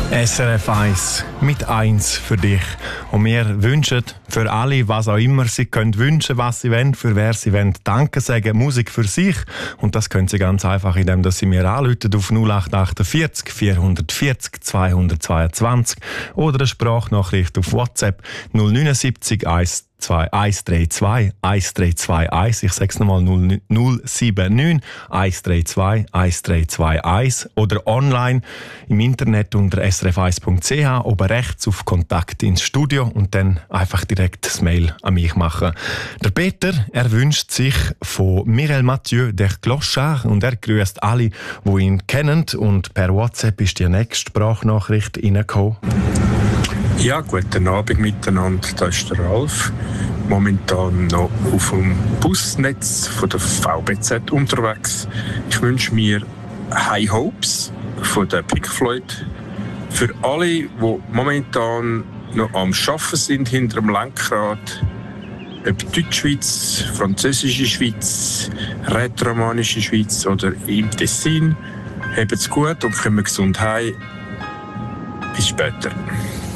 SRF 1 mit 1 für dich. Und wir wünschen für alle, was auch immer sie können wünschen, was sie wollen, für wer sie wollen, Danke sagen, Musik für sich. Und das können sie ganz einfach, indem sie mir anrufen auf 0848 440 222 oder eine Sprachnachricht auf WhatsApp 079 132 1321. Ich sage es nochmal 079 132 1321 oder online im Internet unter srf1.ch oben rechts auf Kontakt ins Studio und dann einfach direkt das Mail an mich machen. Der Peter, er wünscht sich von Mireille Mathieu der Clochard und er grüßt alle, die ihn kennen, und per WhatsApp ist die nächste Sprachnachricht reingekommen. Ja, guten Abend miteinander, da ist der Ralf. Momentan noch auf dem Busnetz von der VBZ unterwegs. Ich wünsche mir High Hopes von der Pink Floyd. Für alle, die momentan noch am Arbeiten sind hinter dem Lenkrad, ob Deutschschweiz, Französische Schweiz, Rätoromanische Schweiz oder im Tessin, habt's gut und kommen gesund heim. Bis später.